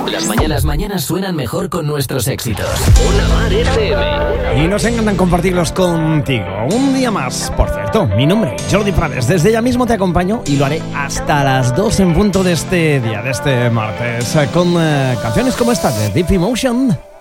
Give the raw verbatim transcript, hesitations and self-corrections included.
Las mañanas, las mañanas suenan mejor con nuestros éxitos. Una Mar F M. Y nos encantan compartirlos contigo. Un día más. Por cierto, mi nombre, Jordi Prades. Desde ya mismo te acompaño y lo haré hasta las dos en punto de este día, de este martes, con uh, canciones como esta de Deep Emotion.